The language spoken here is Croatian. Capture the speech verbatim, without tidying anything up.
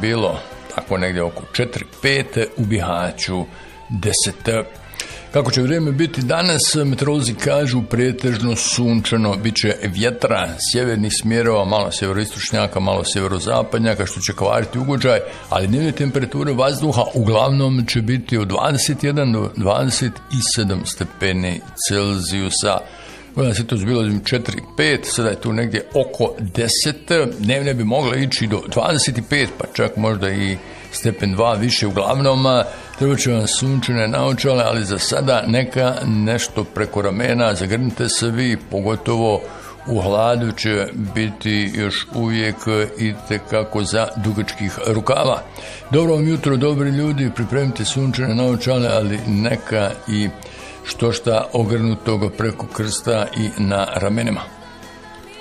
bilo tako negdje oko četiri pet, u Bihaću deset. Kako će vrijeme biti danas, meteorolozi kažu pretežno sunčano, bit će vjetra sjevernih smjerova, malo sjeveroistočnjaka, malo sjeverozapadnjaka, što će kvariti ugođaj, ali dnevne temperature vazduha uglavnom će biti od dvadeset jedan do dvadeset sedam stepeni Celzijusa. Danas je to bilo četiri pet, sada je tu negdje oko deset, dnevne bi mogle ići do dvadeset pet, pa čak možda i stepen dva više. Uglavnom treba će vam sunčane naočale, ali za sada neka nešto preko ramena, zagrnite se vi, pogotovo u hladu će biti još uvijek itekako za dugačkih rukava. Dobro vam jutro, dobri ljudi, pripremite sunčane naočale, ali neka i što šta ogrnutog preko krsta i na ramenima.